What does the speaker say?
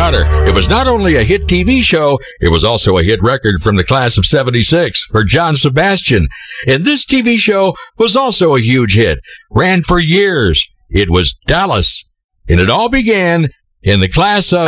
Daughter. It was not only a hit TV show, it was also a hit record from the class of 76 for John Sebastian. And this TV show was also a huge hit. Ran for years. It was Dallas. And it all began in the class of